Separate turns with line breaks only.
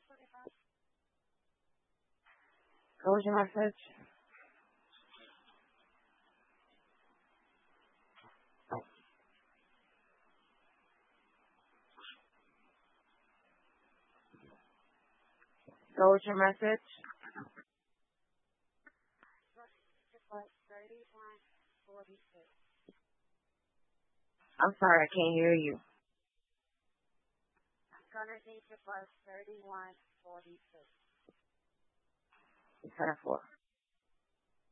What was your message? What was your message? I'm sorry, I can't hear you. 10-4.